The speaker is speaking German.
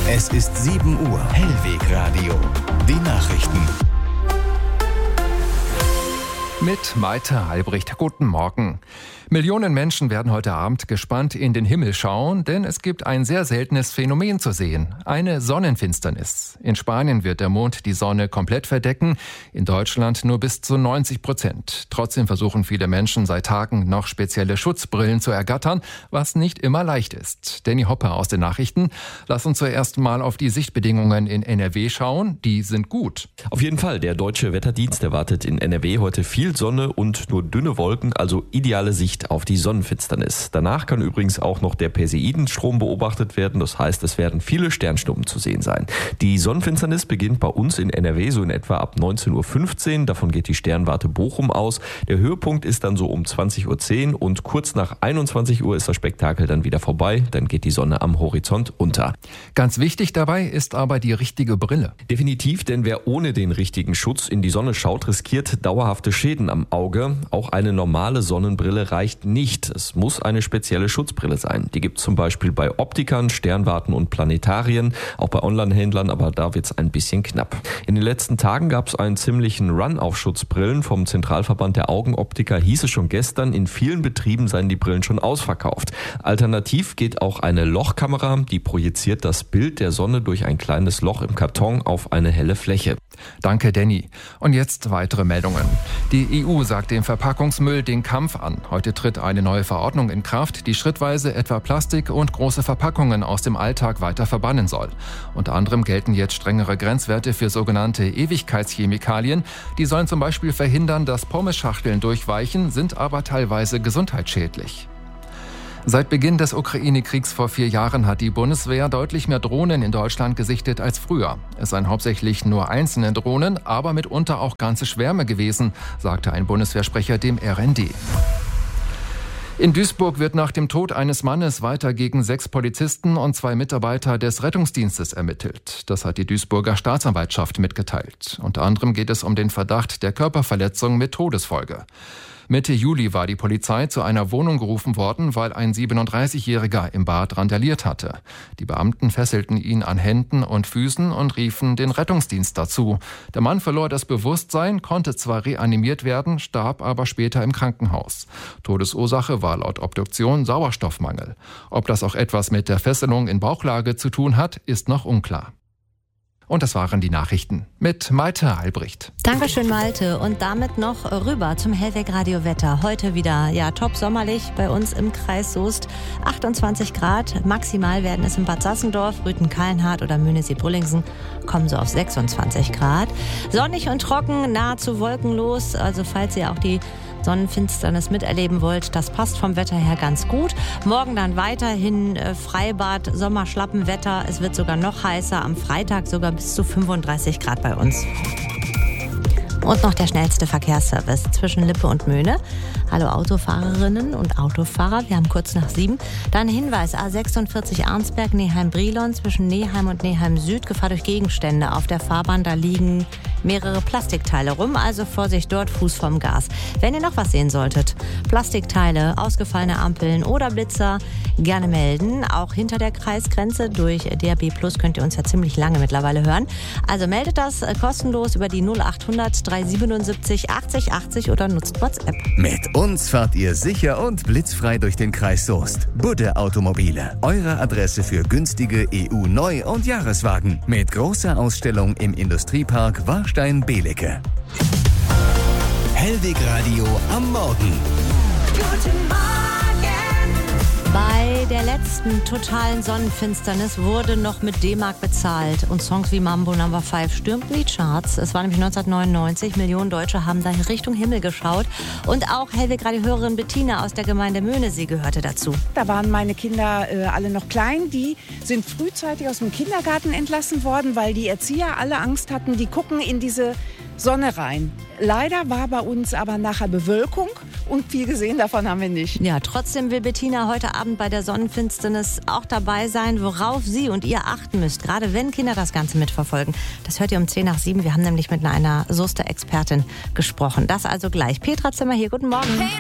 Es ist 7 Uhr. Hellwegradio. Die Nachrichten. Mit Malte Albrecht. Guten Morgen. Millionen Menschen werden heute Abend gespannt in den Himmel schauen, denn es gibt ein sehr seltenes Phänomen zu sehen. Eine Sonnenfinsternis. In Spanien wird der Mond die Sonne komplett verdecken, in Deutschland nur bis zu 90%. Trotzdem versuchen viele Menschen seit Tagen noch spezielle Schutzbrillen zu ergattern, was nicht immer leicht ist. Danny Hopper aus den Nachrichten. Lass uns zuerst mal auf die Sichtbedingungen in NRW schauen. Die sind gut. Auf jeden Fall. Der Deutsche Wetterdienst erwartet in NRW heute viel Sonne und nur dünne Wolken, also ideale Sicht auf die Sonnenfinsternis. Danach kann übrigens auch noch der Perseidenstrom beobachtet werden. Das heißt, es werden viele Sternschnuppen zu sehen sein. Die Sonnenfinsternis beginnt bei uns in NRW so in etwa ab 19.15 Uhr. Davon geht die Sternwarte Bochum aus. Der Höhepunkt ist dann so um 20.10 Uhr und kurz nach 21 Uhr ist das Spektakel dann wieder vorbei. Dann geht die Sonne am Horizont unter. Ganz wichtig dabei ist aber die richtige Brille. Definitiv, denn wer ohne den richtigen Schutz in die Sonne schaut, riskiert dauerhafte Schäden am Auge. Auch eine normale Sonnenbrille reicht nicht. Es muss eine spezielle Schutzbrille sein. Die gibt es zum Beispiel bei Optikern, Sternwarten und Planetarien, auch bei Online-Händlern, aber da wird es ein bisschen knapp. In den letzten Tagen gab es einen ziemlichen Run auf Schutzbrillen. Vom Zentralverband der Augenoptiker hieß es schon gestern, in vielen Betrieben seien die Brillen schon ausverkauft. Alternativ geht auch eine Lochkamera, die projiziert das Bild der Sonne durch ein kleines Loch im Karton auf eine helle Fläche. Danke, Danny. Und jetzt weitere Meldungen. Die EU sagt dem Verpackungsmüll den Kampf an. Heute tritt eine neue Verordnung in Kraft, die schrittweise etwa Plastik und große Verpackungen aus dem Alltag weiter verbannen soll. Unter anderem gelten jetzt strengere Grenzwerte für sogenannte Ewigkeitschemikalien. Die sollen zum Beispiel verhindern, dass Pommesschachteln durchweichen, sind aber teilweise gesundheitsschädlich. Seit Beginn des Ukraine-Kriegs vor 4 Jahren hat die Bundeswehr deutlich mehr Drohnen in Deutschland gesichtet als früher. Es seien hauptsächlich nur einzelne Drohnen, aber mitunter auch ganze Schwärme gewesen, sagte ein Bundeswehrsprecher dem RND. In Duisburg wird nach dem Tod eines Mannes weiter gegen 6 Polizisten und 2 Mitarbeiter des Rettungsdienstes ermittelt. Das hat die Duisburger Staatsanwaltschaft mitgeteilt. Unter anderem geht es um den Verdacht der Körperverletzung mit Todesfolge. Mitte Juli war die Polizei zu einer Wohnung gerufen worden, weil ein 37-Jähriger im Bad randaliert hatte. Die Beamten fesselten ihn an Händen und Füßen und riefen den Rettungsdienst dazu. Der Mann verlor das Bewusstsein, konnte zwar reanimiert werden, starb aber später im Krankenhaus. Todesursache war laut Obduktion Sauerstoffmangel. Ob das auch etwas mit der Fesselung in Bauchlage zu tun hat, ist noch unklar. Und das waren die Nachrichten mit Malte Albrecht. Dankeschön, Malte. Und damit noch rüber zum Hellwegradio-Wetter. Heute wieder, top sommerlich bei uns im Kreis Soest. 28 Grad, maximal werden es in Bad Sassendorf, Rüthen-Kallenhardt oder Möhnesee-Bullingsen, kommen so auf 26 Grad. Sonnig und trocken, nahezu wolkenlos. Also falls ihr auch die Sonnenfinsternis miterleben wollt, das passt vom Wetter her ganz gut. Morgen dann weiterhin Freibad, Sommerschlappenwetter. Es wird sogar noch heißer, am Freitag sogar bis zu 35 Grad bei uns. Und noch der schnellste Verkehrsservice zwischen Lippe und Möhne. Hallo Autofahrerinnen und Autofahrer, wir haben kurz nach 7. Dann Hinweis, A46 Arnsberg, Neheim-Brilon, zwischen Neheim und Neheim Süd, Gefahr durch Gegenstände auf der Fahrbahn, da liegen mehrere Plastikteile rum, also Vorsicht dort, Fuß vom Gas. Wenn ihr noch was sehen solltet, Plastikteile, ausgefallene Ampeln oder Blitzer, gerne melden. Auch hinter der Kreisgrenze durch DAB+ könnt ihr uns ja ziemlich lange mittlerweile hören. Also meldet das kostenlos über die 0800 377 80 80 oder nutzt WhatsApp. Mit uns fahrt ihr sicher und blitzfrei durch den Kreis Soest. Budde Automobile, eure Adresse für günstige EU-Neu- und Jahreswagen. Mit großer Ausstellung im Industriepark Warstein-Belecke. Hellwegradio am Morgen. Guten Morgen! Bei der letzten totalen Sonnenfinsternis wurde noch mit D-Mark bezahlt und Songs wie Mambo No. 5 stürmten die Charts. Es war nämlich 1999, Millionen Deutsche haben da Richtung Himmel geschaut und auch Hellwegradio-Hörerin Bettina aus der Gemeinde Möhnesee gehörte dazu. Da waren meine Kinder alle noch klein, die sind frühzeitig aus dem Kindergarten entlassen worden, weil die Erzieher alle Angst hatten, die gucken in diese Sonne rein. Leider war bei uns aber nachher Bewölkung und viel gesehen davon haben wir nicht. Ja, trotzdem will Bettina heute Abend bei der Sonnenfinsternis auch dabei sein, worauf sie und ihr achten müsst, gerade wenn Kinder das Ganze mitverfolgen. Das hört ihr um 10 nach 7. Wir haben nämlich mit einer Soester-Expertin gesprochen. Das also gleich. Petra Zimmer hier, guten Morgen. Hey.